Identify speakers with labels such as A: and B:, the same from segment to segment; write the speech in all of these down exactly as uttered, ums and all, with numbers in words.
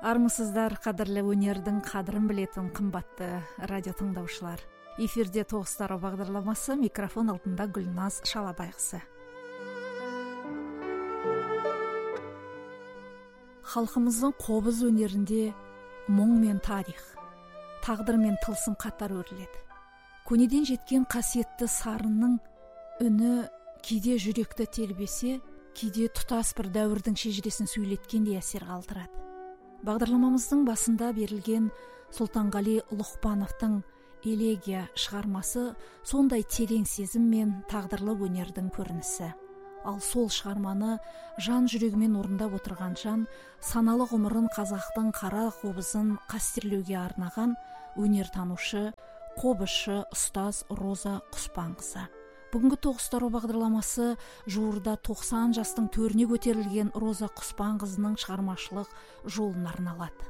A: Армысыздар, қадірлі өнердің қадірін білетін қымбатты радио тыңдаушылар. Эфирде тоғыстары бағдарламасы, микрофон алдында Гүлназ Шалабайқызы. Халқымыздың қобыз өнерінде мұң мен тарих, тағдыр мен тылсым қатар өріледі. Көнеден жеткен қасиетті сарынның үні кейде жүректі тербесе, кейде тұтас бір дәуірдің шежіресін сөйлеткендей әсер қалдырады. Бағдарламамыздың басында берілген Сұлтанғали Лұқпановтың «Элегия» шығармасы сондай терең сезім мен тағдырлы өнердің көрінісі. Ал сол шығарманы жан жүрегімен орындап отырған жан саналы ғұмырын қазақтың қара қобызын қастерлеуге арнаған өнертанушы, қобызшы ұстаз Роза Құспанқызы. Бүгінгі тоғыстары бағдарламасы жуырда тоқсан жастың төріне көтерілген Роза Құспанқызының шығармашылық жолын арналады.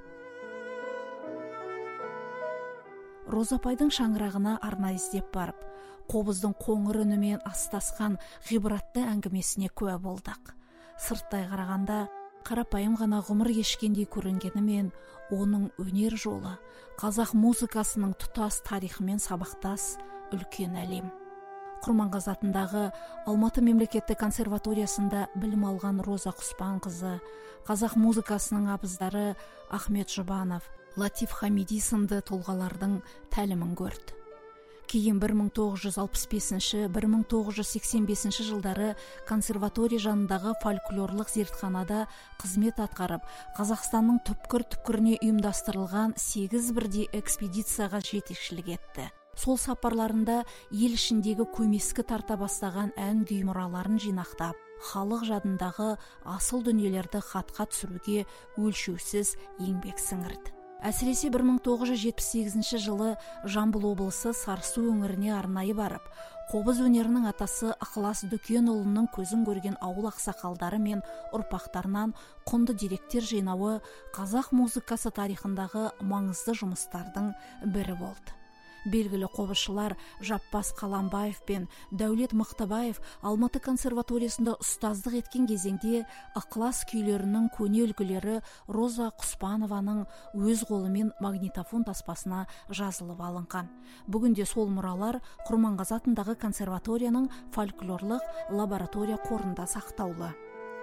A: Роза апайдың шаңырағына арнайы іздеп барып, қобыздың қоңыр үнімен астасқан ғибратты әңгімесіне куә болдық. Сырттай қарағанда қарапайым ғана ғұмыр кешкендей көрінгенімен, оның өнер жолы қазақ музыкасының тұтас тарихымен сабақтас үлкен әлем. Құрманғазы атындағы Алматы мемлекеттік консерваториясында білім алған Роза Құспанқызы қазақ музыкасының абыздары Ахмет Жұбанов, Латиф Хамиди сынды тұлғалардың тәлімін көрді. Кейін бір мың тоғыз жүз алпыс бесінші - бір мың тоғыз жүз сексен бесінші жылдары консерватория жанындағы фольклорлық зертханада қызмет атқарып, Қазақстанның түпкір-түпкіріне ұйымдастырылған сегіз бірдей экспедицияға жетекшілік етті. Сол сапарларында ел ішіндегі көмескі тарта бастаған ән күй мұраларын жинақтап, халық жадындағы асыл дүниелерді хатқа түсіруге өлшеусіз еңбек сіңірді. Әсіресе бір мың тоғыз жүз жетпіс сегізінші жылы Жамбыл облысы Сарысу өңіріне арнайы барып, қобыз өнерінің атасы Ықылас Дүкенұлының көзін көрген ауыл ақсақалдары мен ұрпақтарынан құнды деректер жинауы қазақ музыкасы тарихындағы маңызды жұмыстардың бірі болды. Белгілі қобызшылар Жаппас Қаламбаев пен Дәулет Мықтыбаев Алматы консерваториясында ұстаздық еткен кезеңде ықылас күйлерінің көне үлгілері Роза Құспанованың өз қолымен магнитофон таспасына жазылып алынған. Бүгінде сол мұралар Құрманғазы атындағы консерваторияның фольклорлық лаборатория қорында сақтаулы.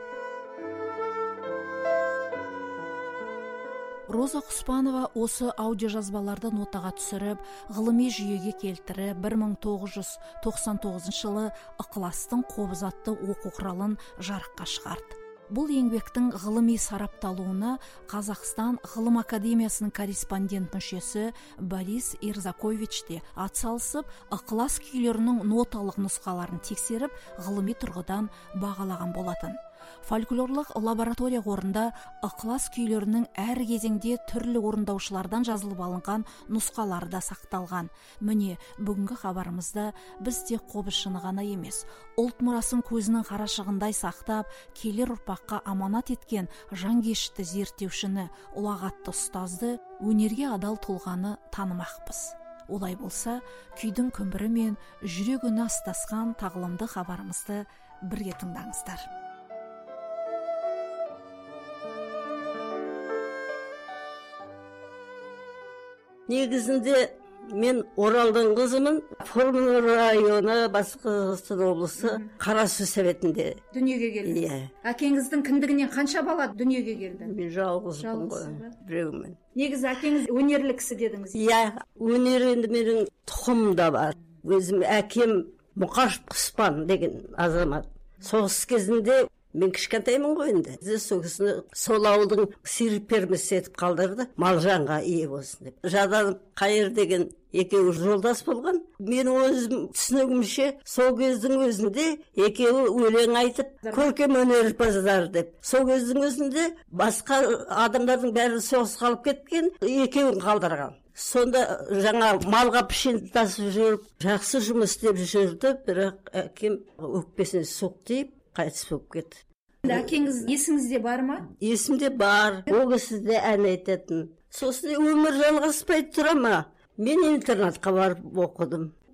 A: Роза Құспанова осы аудиожазбаларды нотаға түсіріп, ғылыми жүйеге келтіріп, бір мың тоғыз жүз тоқсан тоғызыншы жылы Ықыластың қобыз атты оқу құралын жарыққа шығарды. Бұл еңбектің ғылыми сарапталуына Қазақстан Ғылым Академиясының корреспондент мүшесі Борис Ирзакович те атсалысып, ықылас күйлерінің ноталық нұсқаларын тексеріп, ғылыми тұрғыдан бағалаған болатын. Фольклорлық лаборатория қорында ықылас күйлерінің әр кезеңде түрлі орындаушылардан жазылып алынған нұсқалары да сақталған. Міне, бүгінгі хабарымызда біз тек қобызшыны ғана емес, ұлт мұрасын көзінің қарашығындай сақтап, келер ұрпаққа аманат еткен жанкешті зерттеушіні, ұлағатты ұстазды, өнерге адал тұлғаны танымақпыз. Олай болса, күйдің күмбірі мен жүрек үні астасқан тағылымды хабарымызды бірге тыңдаңыздар.
B: Негізінде мен Оралдың қызымын, Формула районы, Батыс Қазақстан облысы, Қарасу советінде
A: Дүниеге келді.
B: Иә.
A: Әкеңіздің кіндігінен қанша бала дүниеге келді?
B: Мен жалғызбын ғой, біреумен.
A: Негізі әкеңіз өнерлі кісі дедіңіз.
B: Иә, өнер енді менің тұқымда бар. Өзім әкем Мұқаш Құспан деген азамат. Соғыс кезінде мен кішкентаймын ғой енді. Сол кісіні сол ауылдың сиыр-пермес етіп қалдырды, Малжанға ие болсын деп. Жадан Қайыр деген екеуі жолдас болған. Мен өзім түсінігімше сол кездің өзінде екеуі өлең айтып, көркем өнерпаздар деп. Сол кездің өзінде басқа адамдардың бәрі соғысқа алып кеткен, екеуін қалдырған. Сонда жаңа малға пішен тасып жүріп, жақсы жұмыс істеп жүрді, бірақ әкем өкпесіне соқ тиіп қайтыс болып кетті.
A: Әкеңіз есіңізде бар ма?
B: Есімде бар. Ол кісі де ән айтатын. Сосын өмір жалғаспай тұра ма? Мен интернатқа барып оқыдым.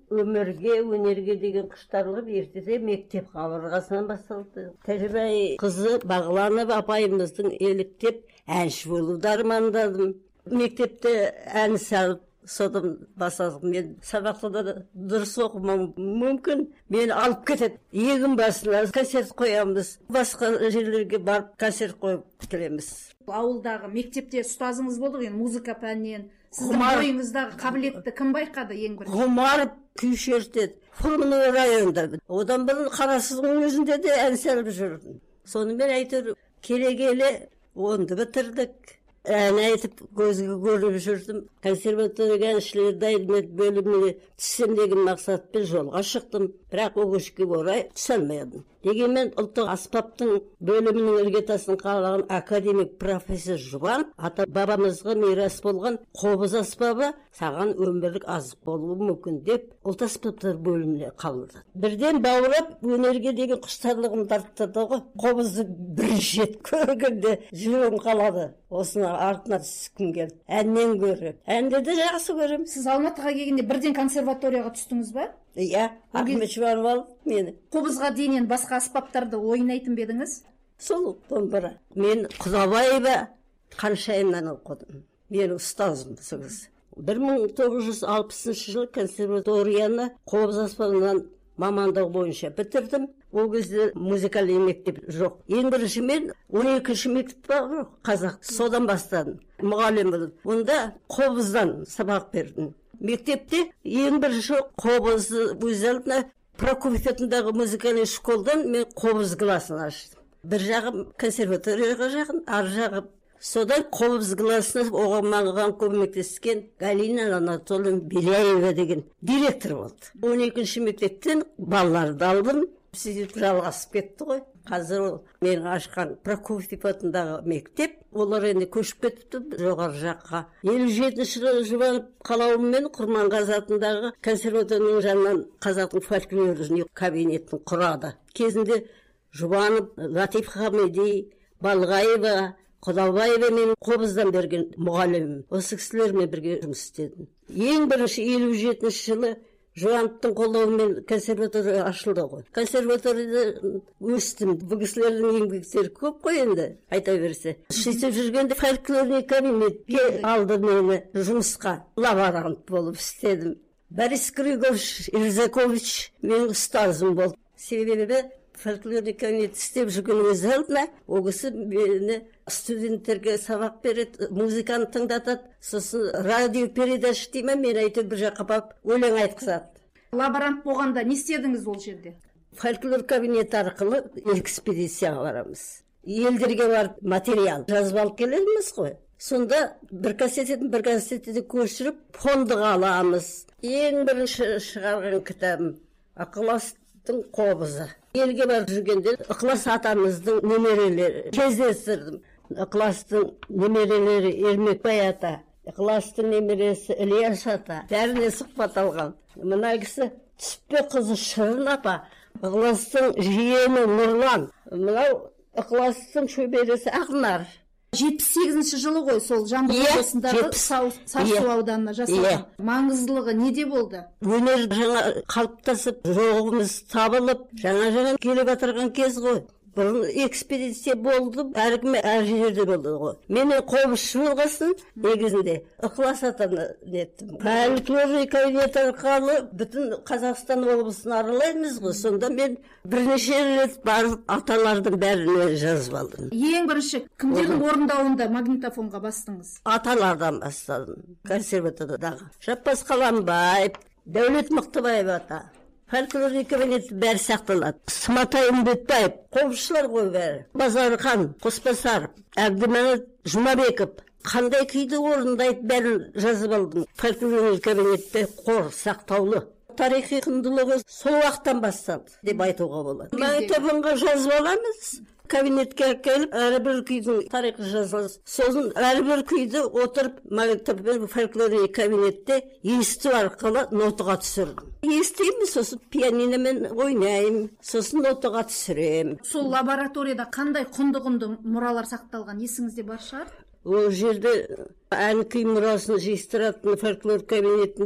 B: өмірге, өнерге деген құштарлық ертеде мектеп қабырғасынан басталды. Тәжібай қызы Бағланов апайымыздың еліктеп әнші болуды армандадым. Мектепте ән салып содан басадық. Мен сабақта да дұрыс оқымам мүмкін. Мені алып кетеді. Егін басына концерт қоямыз. Басқа жерлерге барып концерт қойып келеміз.
A: Ауылдағы мектепте ұстазыңыз болды ғой, музыка пәнінен. Сіздің бойыңыздағы қабілетті кім байқады ең бірінші?
B: Ғұмаров күй шертеді. Фурманов районында. Одан бұрын Қарасудың өзінде де ән салып жүрдім. Сонымен әйтеуір келе-келе онды бітірдік. Ән айтып көзге көріп жүрдім. Консерватория әншілер дайындық бөліміне түссем деген мақсатпен жолға шықтым. Бірақ өкінішке орай түсе алмадым. Дегенмен ұлттық аспаптың бөлімінің іргетасын қалаған академик профессор Жұбанов ата бабамызға мирас болған қобыз аспабы саған өмірлік азық болуы мүмкін деп ұлт аспаптар бөліміне қабылдады. Бірден баурап өнерге деген құштарлығым дарттырды ғой. Қобызды бірінші рет көргенде жүрегім қалады. Осыны артына түскім келді. Әннен гөрі. Әнді де жақсы көремін.
A: Сіз Алматыға келгенде бірден консерваторияға түстіңіз ба?
B: Иә, Ахмет Жұбанов алды мені.
A: Қобызға дейінен басқа аспаптарды ойнайтын ба едіңіз?
B: Сол домбыра. Мен Құдабаева Қаншайымнан оқыдым. Мен ұстазым сол кісі. бір мың тоғыз жүз алпысыншы жылы консерваторияны қобыз аспабынан мамандық бойынша бітірдім. Ол кезде музыкальный мектеп жоқ. Ең бірінші мен он екінші мектеп бар қазақ. Содан бастадым. Мұғалім болдым. Онда қобыздан сабақ бердім. Мектепте ең бірінші қобызды өз алдына Прокофьевтағы музыкальный школдан мен қобыз классын аштым. Бір жағым консерваторияға жақын, ар жағым. Содан қобыз классына оған көмектескен Галина Анатольевна Беляева деген директор болды. он екінші мектептен балаларды алдым. Сөйтіп жалғасып кетті ғой. Қазір ол менің ашқан Прокофьев атындағы мектеп. Олар енді көшіп кетіпті жоғары жаққа. елу жетінші жылы Жұбанов қалауымен Құрманғазы атындағы консерваторияның жанынан қазақтың фольклорный кабинетін құрады. Кезінде Жұбанов, Латиф Хамиди, Балғаева, Құдабаева мен қобыздан берген мұғалімім. Осы кісілермен бірге жұмыс істедім. Ең бірінші елу жетінші жылы Жұбановтың қолдауымен консерватория ашылды ғой. Консерваторияда өстім. Бұл кісілердің еңбектері көп қой енді, айта берсе. Сөйтіп жүргенде фольклорный кабинетке алды мені жұмысқа. Лаборант болып істедім. Борис Григорьевич Ирзакович менің ұстазым болды. Себебі фольклорный кабинет істеп жүрген өз алдына, ол кісі мені студенттерге сабақ береді, музыканы тыңдатады, сосын радио передача дейме, мен әйтеуір бір жаққа барып өлең айтқызады.
A: Лаборант болғанда не істедіңіз ол жерде?
B: Фольклор кабинет арқылы экспедицияға барамыз. Елдерге барып материал жазып алып келеміз ғой. Сонда бір кассетеден бір кассетеде көшіріп фондыға аламыз. Ең бірінші шығарған кітабым Ықыластың қобызы. Елге барып жүргенде Ықылас атамыздың немерелері кездестірдім. Ықыластың немерелері Ермекбай ата, Ықыластың немересі Ілияс ата, бәріне сұхбат алған. Мына кісі Түсіпбек қызы Шырын апа, Ықыластың жиені Нұрлан, мынау Ықыластың шөбересі Ақнар.
A: жетпіс сегізінші жылы ғой сол Жамбыл облысындағы Сарысу ауданына жасалған. Маңыздылығы неде болды?
B: Өнер жаңа қалыптасып, жоғымыз табылып, жаңа-жаңа келіп отырған кез ғой. Бұрын экспедиция болды, әркім әр жерде болды ғой. Менің қобызшы болғасын негізінде Ықылас атаны неттім. Фольклорный кабинет арқылы бүтін Қазақстан облысын аралаймыз ғой. Сонда мен бірнеше рет барып аталардың бәріне жазып алдым.
A: Ең бірінші кімдердің орындауында магнитофонға бастыңыз?
B: Аталардан бастадым. Консерваториядағы Жаппас Қаламбаев, Дәулет Мықтыбаев ата. Фольклорный кабинет бәрі сақталады. Сматай Үмбетбаев, қобызшылар ғой бәрі. Базархан, Қоспасаров, Әбдімәлік Жұмабеков. Қандай күйді орындайды бәрін жазып алдым. Фольклорный кабинетте қор сақтаулы. Тарихи құндылығы сол уақыттан басталды деп айтуға болады. Магнитофонға жазып аламыз. Кабинетке келіп, әрбір күйдің тарихы жазылады. Сосын әрбір күйді отырып, магнитофон фольклорный кабинетте есту арқылы нотаға түсірдім. Естеймін, сосын пианиномен ойнаймын, сосын нотаға түсірем.
A: Сол лабораторияда қандай құнды-құнды мұралар сақталған есіңізде бар шығар?
B: Ол жерде ән күй мұрасын жиыстыратын фольклор кабинетінде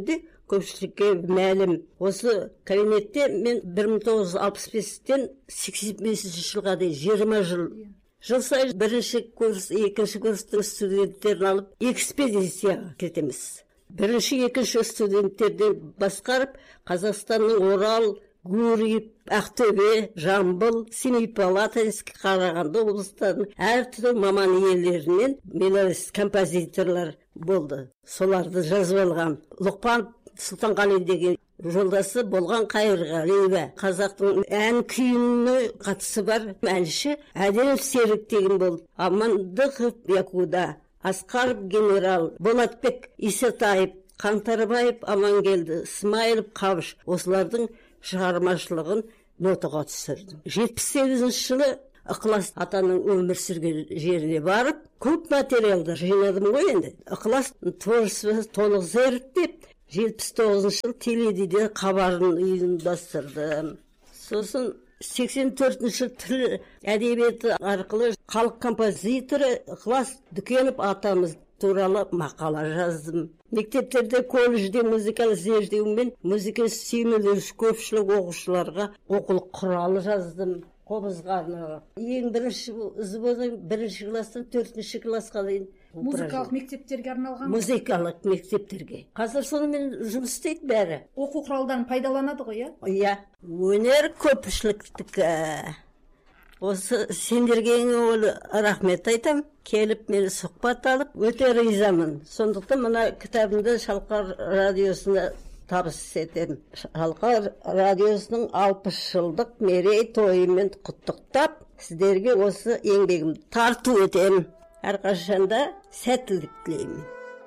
B: көпшілікке мәлім. Осы кабинетте мен бір мың тоғыз жүз алпыс бестен сексен бесінші жылға дейін жиырма жыл жыл сайын бірінші курс, екінші курстың студенттерін алып экспедицияға кетеміз. Бірінші, екінші студенттерден басқарып, Қазақстанның Орал, Гурьев, Ақтөбе, Жамбыл, Семипалатинск, Қарағанды облыстарының әртүрлі маман иелерінен мелодист композиторлар болды. Соларды жазып алған. Лұқпан Сұлтанғали деген жолдасы болған Қайырғалиева. Қазақтың ән күйіне қатысы бар әнші Әденов Серік деген болды. Амандықов Якуда, Асқаров генерал, Болатбек Исатаев, Қаңтарбаев Амангелді, Смайылов Қабыш. Осылардың шығармашылығын нотаға түсірдім. жетпіс сегізінші жылы Ықылас атаның өмір сүрген жеріне барып, көп материалдар жинадым ғой енді. Ықылас творчествосы толық зерттеп, жетпіс тоғызыншы жыл теледиде хабарын ұйымдастырдым. Сосын сексен төртінші тіл әдебиеті арқылы халық композиторы Ықылас Дүкенов атамыз туралы мақала жаздым. Мектептерде, колледжде музыкалық зерттеумен музыка сүймелеуші көпшілік оқушыларға оқулық құралы жаздым. Қобызға арналған. Ең бірінші ізбозың бірінші класстан төртінші классқа дейін
A: музыкалық мектептерге арналған.
B: Музыкалық мектептерге. Қазір сонымен жұмыс істейді бәрі.
A: Оқу құралдарын пайдаланады ғой, иә?
B: Иә. Өнер көпшіліктікі. Осы сендерге ең рахмет айтам. Келіп мені сұхбат алып, өте ризамын. Сондықтан мына кітабымды Шалқар радиосына табыс етемін. Шалқар радиосының алпыс жылдық мерей тойымен құттықтап, сіздерге осы еңбегімді тарту етемін. Әрқашанда сәттілік тілеймін.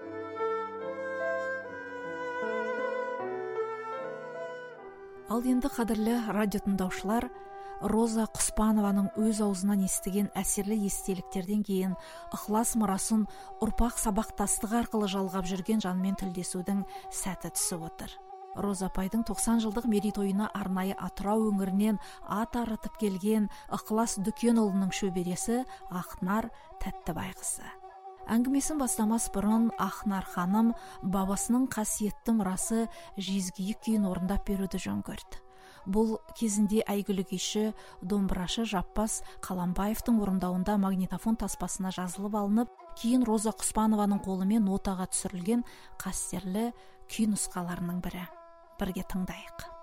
A: Ал енді қадірлі радио тыңдаушылар, Роза Құспанованың өз аузынан естіген әсерлі естеліктерден кейін ықылас мұрасын ұрпақ сабақтастығы арқылы жалғап жүрген жанмен тілдесудің сәті түсіп отыр. Роза апайдың тоқсан жылдық мерейтойына арнайы Атырау өңірінен ат арытып келген Ықылас Дүкенұлының шөбересі Ақнар Тәттібайқызы. Әңгімесін бастамас бұрын Ақнар ханым бабасының қасиетті мұрасы Жезкиік күйін орындап беруді жөн көрді. Бұл кезінде әйгілі күйші домбырашы Жаппас Қаламбаевтың орындауында магнитофон таспасына жазылып алынып, кейін Роза Құспанованың қолымен нотаға түсірілген қастерлі күй нұсқаларының бірі. Бірге тыңдайық.